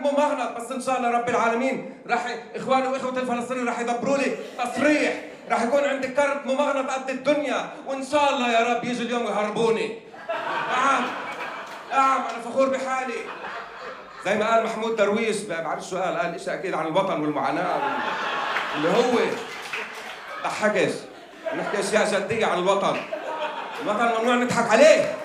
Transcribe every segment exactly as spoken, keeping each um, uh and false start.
ممغنط، بس ان شاء الله رب العالمين راح اخواني واخوتي الفلسطينيين راح يدبروا لي تصريح، راح يكون عندي كارت ممغنط قد الدنيا، وان شاء الله يا رب يجي اليوم يهربوني. نعم نعم انا فخور بحالي. زي ما قال محمود درويش، ما بعرف شو قال، قال شيء اكيد عن الوطن والمعاناه اللي هو ضحكش، نحكي اشياء جديه عن الوطن. الوطن ممنوع نضحك عليه.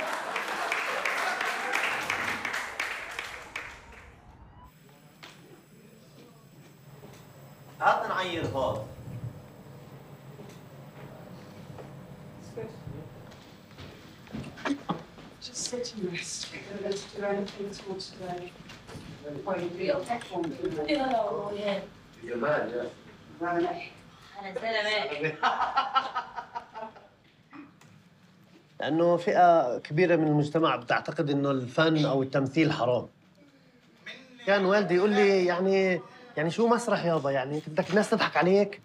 هات نعير هون. Just sit and rest. Let's do anything towards today. Why you feel Oh, yeah. جمال يا أنا زلمة. لأنه فئة كبيرة من المجتمع بتعتقد إنه الفن أو التمثيل حرام. كان والدي يقول لي يعني يعني شو مسرح يابا، يعني بدك الناس تضحك عليك؟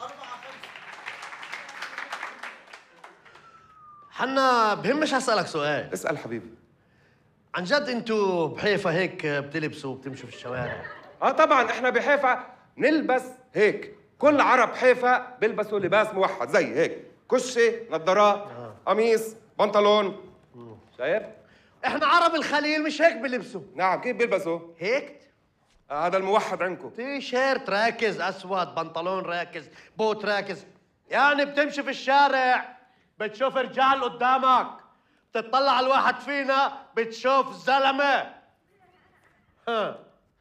حنا بهمش أسألك سؤال. اسال حبيبي. عن جد انتوا بحيفا هيك بتلبسوا وبتمشوا في الشوارع؟ اه طبعا احنا بحيفا نلبس هيك، كل عرب حيفا بيلبسوا لباس موحد زي هيك، كشه، نظارات، آه. قميص، بنطلون. شايف؟ احنا عرب الخليل مش هيك بلبسوا. نعم كيف بيلبسوا؟ هيك؟ آه هذا الموحد عندكم. تي شيرت راكز اسود، بنطلون راكز، بوت راكز، يعني بتمشي في الشارع بتشوف رجال قدامك، بتطلع على الواحد فينا بتشوف زلمه. ها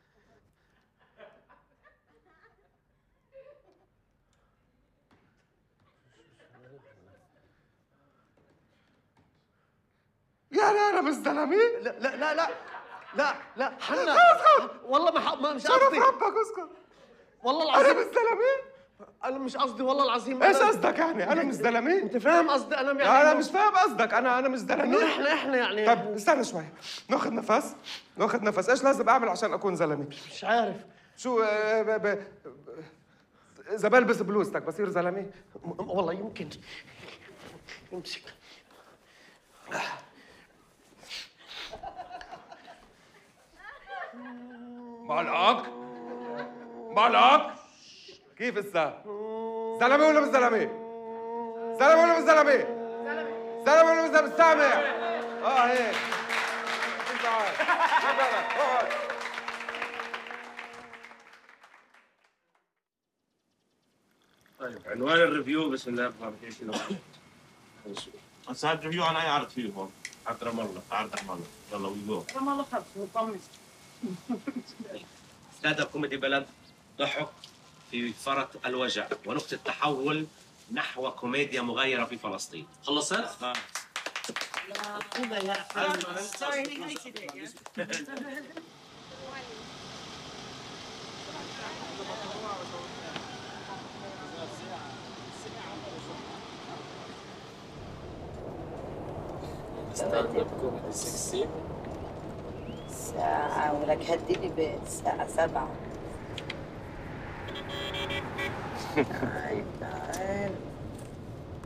يا لا انا مش زلمه. لا لا لا لا لا لا حنا والله ما ح- ما مش شرف قصدي ربك اسكت. والله انا العظيم مش زلمه. انا مش قصدي والله العظيم. ايش أنا- قصدك يعني؟ انا مش زلمه؟ انت فاهم قصدي؟ انا يعني لا انا مش فاهم قصدك. انا انا مش انه زلمه. احنا احنا يعني طب استنى شوي، ناخذ نفس، ناخذ نفس. ايش لازم اعمل عشان اكون زلمه؟ مش عارف. شو آه، ب- ب- ب- اذا بلبس بلوزتك بصير زلمه؟ م- والله يمكن امسك. معلقك؟ معلقك؟ كيف هسه؟ زلمه ولا مش زلمه؟ زلمه ولا مش زلمه؟ زلمه زلمه ولا مش زلمه؟ سامع؟ اه هيك. تعال تعال اقعد. طيب عنوان الريفيو بسم الله الرحمن الرحيم. هسه هذا الريفيو عن اي عرض فيه هون؟ عرض رام الله، عرض رام الله، يلا وي جو. رام الله خلص مطمن. ستاند اب كوميدي بلد ضحك في فرط الوجع ونقطة تحول نحو كوميديا مغايرة في فلسطين. خلصت؟ آه. Sorry, he hated it, yeah? ستاند اب كوميدي سكسي ساعة ولك هديني بالساعة سبعة. تعال تعال